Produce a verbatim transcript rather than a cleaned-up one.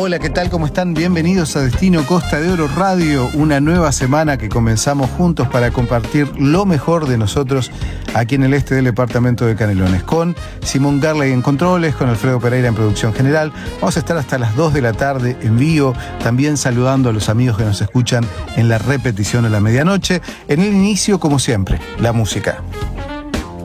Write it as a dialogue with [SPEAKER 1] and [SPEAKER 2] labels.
[SPEAKER 1] Hola, ¿qué tal? ¿Cómo están? Bienvenidos a Destino Costa de Oro Radio, una nueva semana que comenzamos juntos para compartir lo mejor de nosotros aquí en el este del departamento de Canelones, con Simón Garley en controles, con Alfredo Pereira en producción general. Vamos a estar hasta las dos de la tarde en vivo, también saludando a los amigos que nos escuchan en la repetición a la medianoche. En el inicio, como siempre, la música.